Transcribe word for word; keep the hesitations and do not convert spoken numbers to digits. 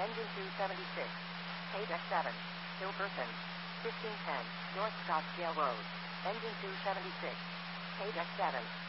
Engine two seventy-six. Page X seven. Hilperson. fifteen ten. North Scottsdale Road. Engine two seventy-six. Page X seven.